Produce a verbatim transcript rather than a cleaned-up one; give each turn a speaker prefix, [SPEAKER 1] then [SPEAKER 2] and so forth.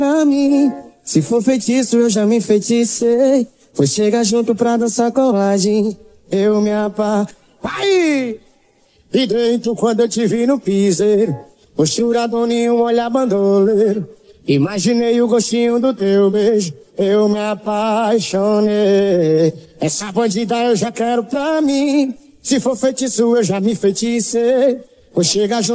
[SPEAKER 1] pra mim. Se for feitiço, eu já me enfeiticei. Foi chegar junto pra dançar colagem. Eu me apa... Vai! E dentro quando eu te vi no piseiro, postura nenhum, olhar bandoleiro. Imaginei o gostinho do teu beijo, eu me apaixonei. Essa bandida eu já quero pra mim. Se for feitiço, eu já me enfeiticei. Vou chegar junto